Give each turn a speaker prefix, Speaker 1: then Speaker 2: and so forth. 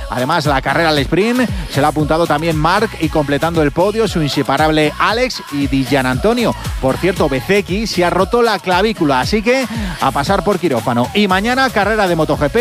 Speaker 1: Además, la carrera al sprint se la ha apuntado también Marc y completando el podio su inseparable Alex y Di Gianantonio. Por cierto, Bezzecchi se ha roto la clavícula, así que a pasar por quirófano. Y mañana carrera de MotoGP